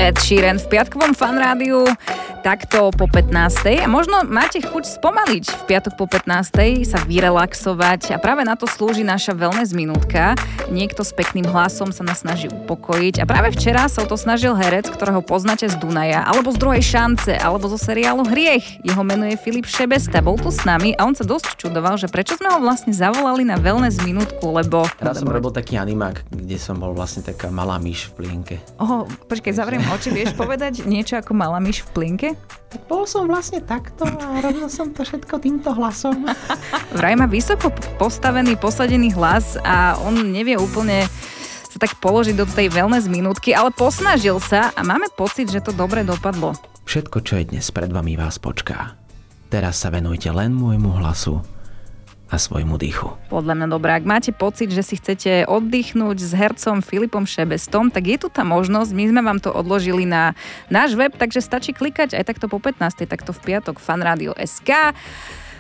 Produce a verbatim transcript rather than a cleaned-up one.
Ed Sheeran v piatkovom Fan Rádiu takto po pätnástej. A možno máte chuť spomaliť v piatok po pätnástej, sa vyrelaxovať a práve na to slúži naša wellness minútka. Niekto s pekným hlasom sa nás snaží upokojiť a práve včera sa o to snažil herec, ktorého poznáte z Dunaja, alebo z Druhej šance, alebo zo seriálu Hriech. Jeho meno je Filip Šebesta, bol tu s nami a on sa dosť čudoval, že prečo sme ho vlastne zavolali na wellness minútku, lebo... Ja som robil taký animák, kde som bol vlastne taká malá myš v plienke. Oho, počkaj, zavriem oči, vieš povedať niečo ako malá myš v plinke? Tak bol som vlastne takto a robil som to všetko týmto hlasom. Vraj má vysoko postavený, posadený hlas a on nevie úplne sa tak položiť do tej wellness minútky, ale posnažil sa a máme pocit, že to dobre dopadlo. Všetko, čo je dnes pred vami, vás počká. Teraz sa venujte len môjmu hlasu a svojmu dýchu. Podľa mňa dobré. Ak máte pocit, že si chcete oddychnúť s hercom Filipom Šebestom, tak je tu tá možnosť. My sme vám to odložili na náš web, takže stačí klikať aj takto po pätnástej, takto v piatok fanradio bodka es ká.